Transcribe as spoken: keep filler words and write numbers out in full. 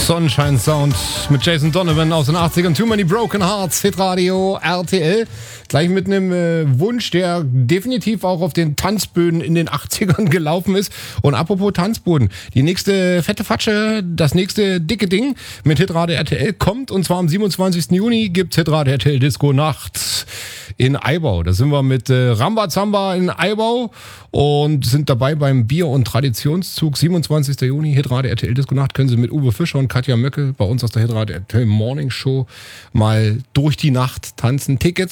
Sunshine Sound mit Jason Donovan aus den achtzigern. Too Many Broken Hearts, Hitradio R T L. Gleich mit einem äh, Wunsch, der definitiv auch auf den Tanzböden in den achtzigern gelaufen ist. Und apropos Tanzboden, die nächste fette Fatsche, das nächste dicke Ding mit Hitradio R T L kommt. Und zwar am siebenundzwanzigsten Juni gibt's Hitradio R T L Disco Nacht in Eibau. Da sind wir mit äh, Rambazamba in Eibau und sind dabei beim Bier- und Traditionszug. siebenundzwanzigsten Juni, Hitradio R T L Disco Nacht. Können Sie mit Uwe Fischer und Katja Möcke bei uns aus der Hitradio R T L Morning Show mal durch die Nacht tanzen. Tickets